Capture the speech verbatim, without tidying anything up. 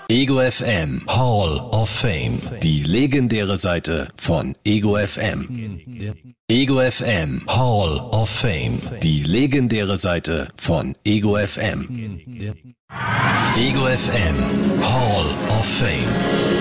Ego F M Hall of Fame. Die legendäre Seite von Ego F M. Ego F M Hall of Fame. Die legendäre Seite von Ego F M. Ego F M Hall of Fame.